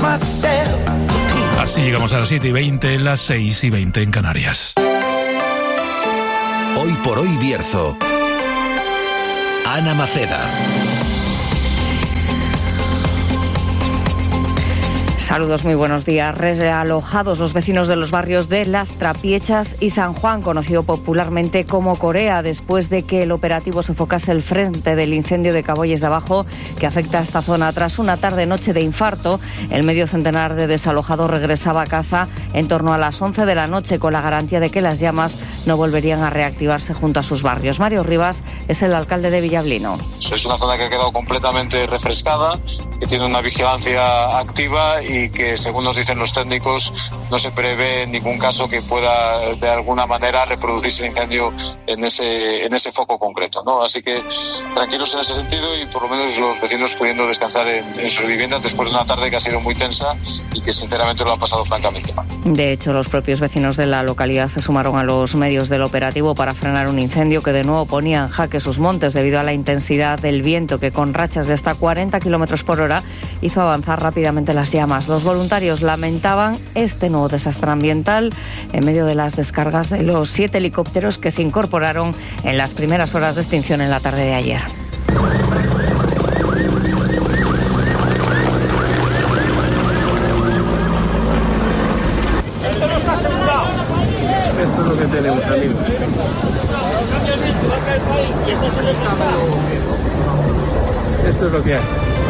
Así llegamos a las 7:20, las 6:20 en Canarias. Hoy por hoy Bierzo. Ana Maceda. Saludos, muy buenos días. Realojados los vecinos de los barrios de Las Trapiechas y San Juan, conocido popularmente como Corea, después de que el operativo sofocase el frente del incendio de Caboyes de Abajo, que afecta a esta zona. Tras una tarde-noche de infarto, el medio centenar de desalojados regresaba a casa en torno a las 11 de la noche, con la garantía de que las llamas no volverían a reactivarse junto a sus barrios. Mario Rivas es el alcalde de Villablino. Es una zona que ha quedado completamente refrescada, que tiene una vigilancia activa y que, según nos dicen los técnicos, no se prevé en ningún caso que pueda de alguna manera reproducirse el incendio en ese foco concreto, ¿no? Así que tranquilos en ese sentido y por lo menos los vecinos pudiendo descansar en sus viviendas después de una tarde que ha sido muy tensa y que sinceramente lo han pasado francamente mal. De hecho, los propios vecinos de la localidad se sumaron a los medios del operativo para frenar un incendio que de nuevo ponía en jaque sus montes debido a la intensidad del viento, que con rachas de hasta 40 kilómetros por hora hizo avanzar rápidamente las llamas. Los voluntarios lamentaban este nuevo desastre ambiental en medio de las descargas de los 7 helicópteros que se incorporaron en las primeras horas de extinción en la tarde de ayer. Esto es lo que tenemos, amigos. Esto es lo que hay.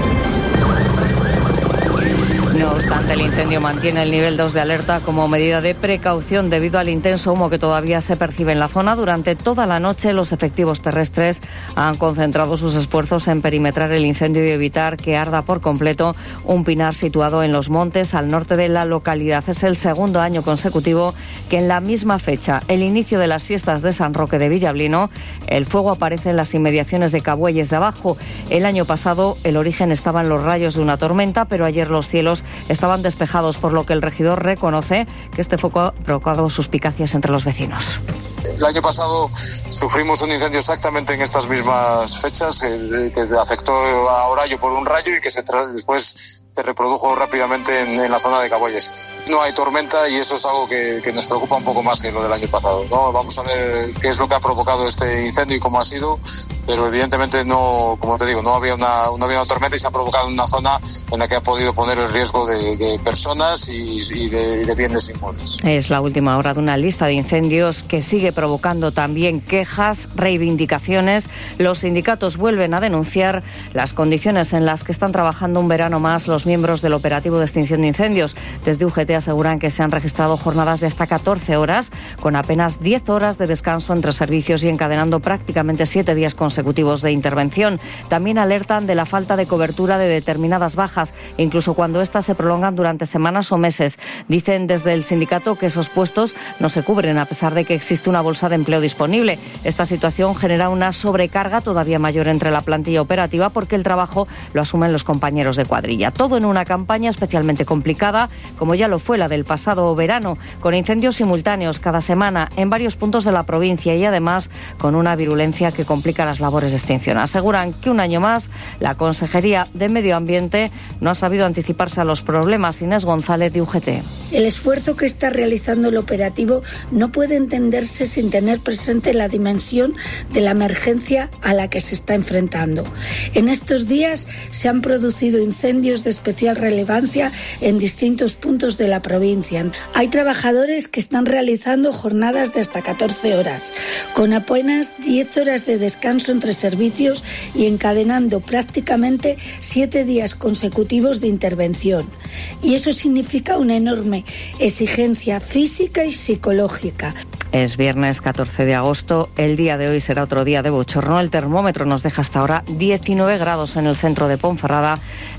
No obstante, el incendio mantiene el nivel 2 de alerta como medida de precaución debido al intenso humo que todavía se percibe en la zona. Durante toda la noche, los efectivos terrestres han concentrado sus esfuerzos en perimetrar el incendio y evitar que arda por completo un pinar situado en los montes al norte de la localidad. Es el segundo año consecutivo que en la misma fecha, el inicio de las fiestas de San Roque de Villablino, el fuego aparece en las inmediaciones de Cabuelles de Abajo. El año pasado el origen estaba en los rayos de una tormenta, pero ayer los cielos estaban despejados, por lo que el regidor reconoce que este foco ha provocado suspicacias entre los vecinos. El año pasado sufrimos un incendio exactamente en estas mismas fechas, que afectó a Orallo por un rayo y que después se reprodujo rápidamente en la zona de Caboyes. No hay tormenta y eso es algo que nos preocupa un poco más que lo del año pasado, ¿no? Vamos a ver qué es lo que ha provocado este incendio y cómo ha sido, pero evidentemente no, como te digo, no había una tormenta y se ha provocado en una zona en la que ha podido poner el riesgo de personas y de bienes inmuebles. Es la última hora de una lista de incendios que sigue provocando también quejas, reivindicaciones. Los sindicatos vuelven a denunciar las condiciones en las que están trabajando un verano más los miembros del operativo de extinción de incendios. Desde UGT aseguran que se han registrado jornadas de hasta 14 horas, con apenas 10 horas de descanso entre servicios y encadenando prácticamente 7 días consecutivos de intervención. También alertan de la falta de cobertura de determinadas bajas, incluso cuando éstas se prolongan durante semanas o meses. Dicen desde el sindicato que esos puestos no se cubren a pesar de que existe una bolsa de empleo disponible. Esta situación genera una sobrecarga todavía mayor entre la plantilla operativa porque el trabajo lo asumen los compañeros de cuadrilla. Todo en una campaña especialmente complicada, como ya lo fue la del pasado verano, con incendios simultáneos cada semana en varios puntos de la provincia y además con una virulencia que complica las labores de extinción. Aseguran que un año más la Consejería de Medio Ambiente no ha sabido anticiparse a los problemas. Inés González, de UGT. El esfuerzo que está realizando el operativo no puede entenderse sin tener presente la dimensión de la emergencia a la que se está enfrentando. En estos días se han producido incendios de especial relevancia en distintos puntos de la provincia. Hay trabajadores que están realizando jornadas de hasta 14 horas, con apenas 10 horas de descanso entre servicios y encadenando prácticamente 7 días consecutivos de intervención. Y eso significa una enorme exigencia física y psicológica. Es viernes 14 de agosto, el día de hoy será otro día de bochorno. El termómetro nos deja hasta ahora 19 grados en el centro de Ponferrada,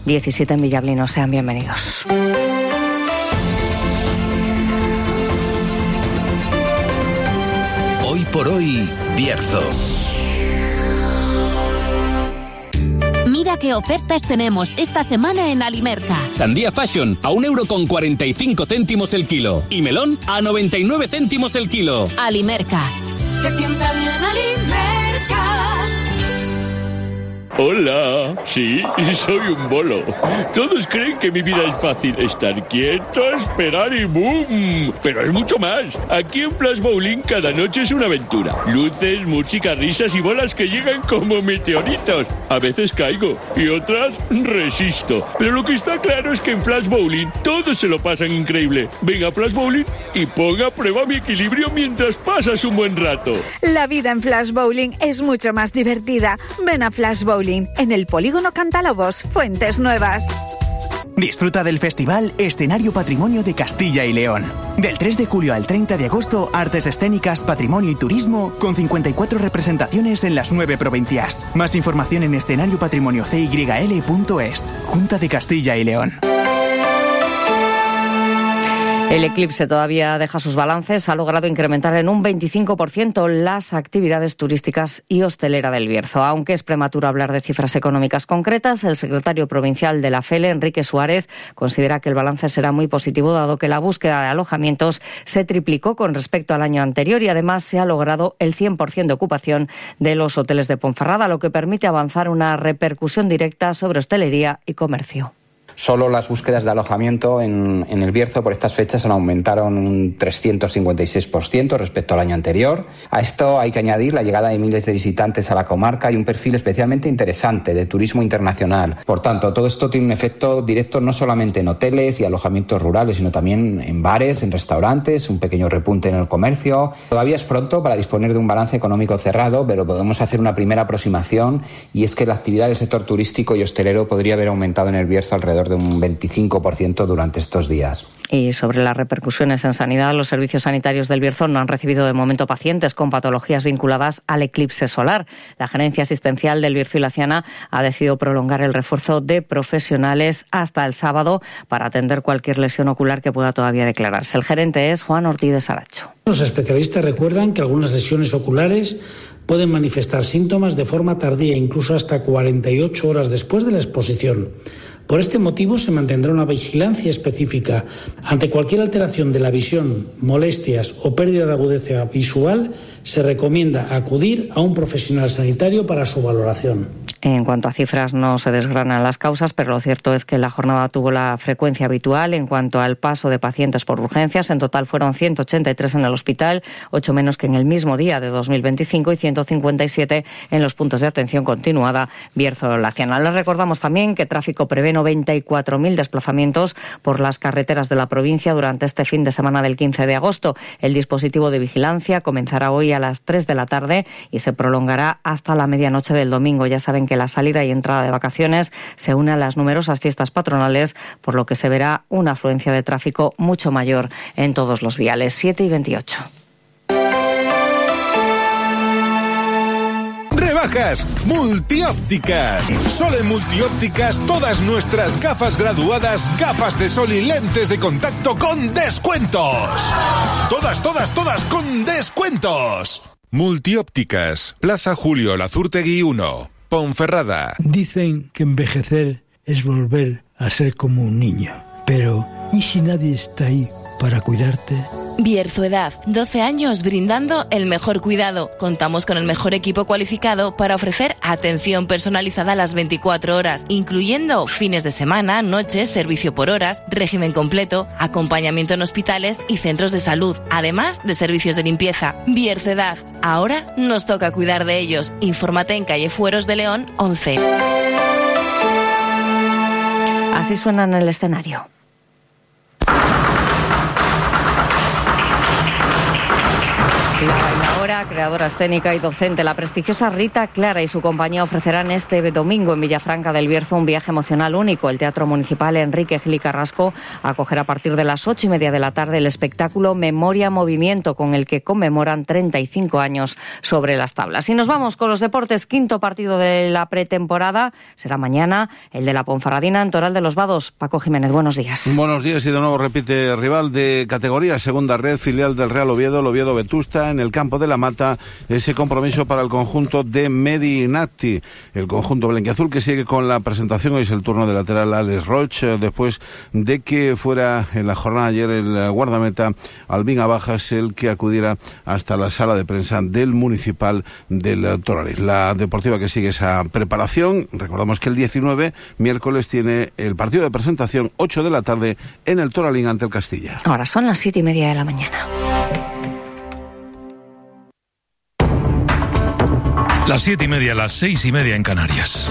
17 en Villablino. Sean bienvenidos. Hoy por hoy, Bierzo. Mira qué ofertas tenemos esta semana en Alimerca. Sandía Fashion a 1,45 € el kilo. Y melón a 99 céntimos el kilo. Alimerca. Se sienta bien Alimerca. Hola, sí, soy un bolo. Todos creen que mi vida es fácil. Estar quieto, esperar y ¡boom! Pero es mucho más. Aquí en Flash Bowling cada noche es una aventura. Luces, música, risas y bolas que llegan como meteoritos. A veces caigo y otras resisto. Pero lo que está claro es que en Flash Bowling todos se lo pasan increíble. Venga a Flash Bowling y ponga a prueba mi equilibrio mientras pasas un buen rato. La vida en Flash Bowling es mucho más divertida. Ven a Flash Bowling en el Polígono Cantalobos, Fuentes Nuevas. Disfruta del festival Escenario Patrimonio de Castilla y León. Del 3 de julio al 30 de agosto, artes escénicas, patrimonio y turismo, con 54 representaciones en las 9 provincias. Más información en escenariopatrimoniocyl.es. Junta de Castilla y León. El eclipse todavía deja sus balances. Ha logrado incrementar en un 25% las actividades turísticas y hostelera del Bierzo. Aunque es prematuro hablar de cifras económicas concretas, el secretario provincial de la FELE, Enrique Suárez, considera que el balance será muy positivo, dado que la búsqueda de alojamientos se triplicó con respecto al año anterior y además se ha logrado el 100% de ocupación de los hoteles de Ponferrada, lo que permite avanzar una repercusión directa sobre hostelería y comercio. Solo las búsquedas de alojamiento en el Bierzo por estas fechas aumentaron un 356% respecto al año anterior. A esto hay que añadir la llegada de miles de visitantes a la comarca y un perfil especialmente interesante de turismo internacional. Por tanto, todo esto tiene un efecto directo no solamente en hoteles y alojamientos rurales, sino también en bares, en restaurantes, un pequeño repunte en el comercio. Todavía es pronto para disponer de un balance económico cerrado, pero podemos hacer una primera aproximación, y es que la actividad del sector turístico y hostelero podría haber aumentado en el Bierzo alrededor de un 25% durante estos días. Y sobre las repercusiones en sanidad, los servicios sanitarios del Bierzo no han recibido de momento pacientes con patologías vinculadas al eclipse solar. La gerencia asistencial del Bierzo y Laciana ha decidido prolongar el refuerzo de profesionales hasta el sábado para atender cualquier lesión ocular que pueda todavía declararse. El gerente es Juan Ortiz de Saracho. Los especialistas recuerdan que algunas lesiones oculares pueden manifestar síntomas de forma tardía, incluso hasta 48 horas después de la exposición. Por este motivo se mantendrá una vigilancia específica ante cualquier alteración de la visión, molestias o pérdida de agudeza visual. Se recomienda acudir a un profesional sanitario para su valoración. En cuanto a cifras, no se desgranan las causas, pero lo cierto es que la jornada tuvo la frecuencia habitual en cuanto al paso de pacientes por urgencias. En total fueron 183 en el hospital, 8 menos que en el mismo día de 2025 y 157 en los puntos de atención continuada Bierzo-Laciana. Les recordamos también que tráfico prevé 94.000 desplazamientos por las carreteras de la provincia durante este fin de semana del 15 de agosto. El dispositivo de vigilancia comenzará hoy a las 3 de la tarde y se prolongará hasta la medianoche del domingo. Ya saben que la salida y entrada de vacaciones se une a las numerosas fiestas patronales, por lo que se verá una afluencia de tráfico mucho mayor en todos los viales. 7:28. Rebajas Multiópticas. Solo en Multiópticas todas nuestras gafas graduadas, gafas de sol y lentes de contacto con descuentos. Todas con descuentos. Multiópticas, Plaza Julio Lazurtegui 1, Ponferrada. Dicen que envejecer es volver a ser como un niño. Pero, ¿y si nadie está ahí para cuidarte? Bierzoedad, 12 años brindando el mejor cuidado. Contamos con el mejor equipo cualificado para ofrecer atención personalizada a las 24 horas, incluyendo fines de semana, noches, servicio por horas, régimen completo, acompañamiento en hospitales y centros de salud, además de servicios de limpieza. Bierzoedad, ahora nos toca cuidar de ellos. Infórmate en calle Fueros de León 11. Así suena en el escenario. La bailaora, creadora escénica y docente, la prestigiosa Rita Clara y su compañía ofrecerán este domingo en Villafranca del Bierzo un viaje emocional único. El Teatro Municipal Enrique Gil y Carrasco acogerá a partir de las 8:30 de la tarde el espectáculo Memoria Movimiento, con el que conmemoran 35 años sobre las tablas. Y nos vamos con los deportes. Quinto partido de la pretemporada será mañana, el de la Ponferradina en Toral de los Vados. Paco Jiménez, buenos días. Buenos días, y de nuevo repite rival de categoría, segunda red, filial del Real Oviedo, el Oviedo Vetusta, en el campo de la la Mata ese compromiso para el conjunto de Medinacti. El conjunto blanquiazul que sigue con la presentación. Hoy es el turno del lateral Alex Roig, después de que fuera en la jornada ayer el guardameta Albín Abajas el que acudiera hasta la sala de prensa del Municipal del Toralín. La Deportiva que sigue esa preparación. Recordamos que el 19, miércoles, tiene el partido de presentación, 8 de la tarde, en el Toralín ante el Castilla. Ahora son las 7:30 de la mañana. Las 7:30, las 6:30 en Canarias.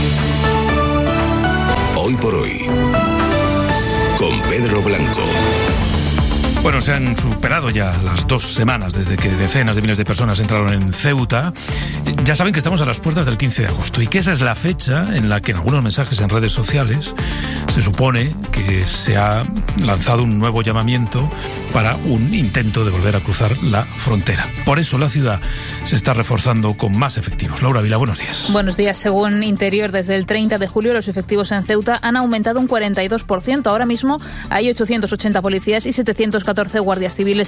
Hoy por hoy, con Pedro Blanco. Bueno, se han superado ya las 2 semanas desde que decenas de miles de personas entraron en Ceuta. Ya saben que estamos a las puertas del 15 de agosto y que esa es la fecha en la que en algunos mensajes en redes sociales se supone que se ha lanzado un nuevo llamamiento para un intento de volver a cruzar la frontera. Por eso la ciudad se está reforzando con más efectivos. Laura Vila, buenos días. Buenos días. Según Interior, desde el 30 de julio los efectivos en Ceuta han aumentado un 42%. Ahora mismo hay 880 policías y 714 guardias civiles